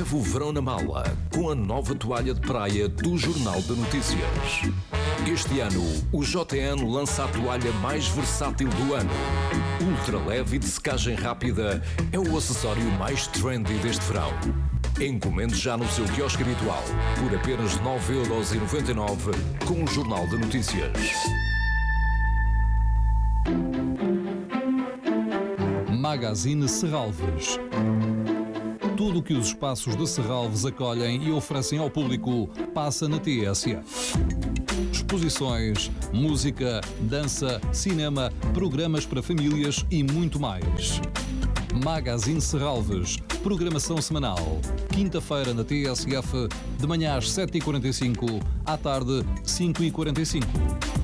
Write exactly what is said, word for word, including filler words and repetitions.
Leve o verão na mala com a nova toalha de praia do Jornal de Notícias. Este ano, o J N lança a toalha mais versátil do ano. Ultra leve e de secagem rápida é o acessório mais trendy deste verão. Encomende já no seu quiosque habitual por apenas nove euros e noventa e nove com o Jornal de Notícias. Magazine Serralves. Tudo o que os espaços de Serralves acolhem e oferecem ao público passa na T S F. Exposições, música, dança, cinema, programas para famílias e muito mais. Magazine Serralves, programação semanal. Quinta-feira na T S F, de manhã às sete e quarenta e cinco, à tarde cinco e quarenta e cinco.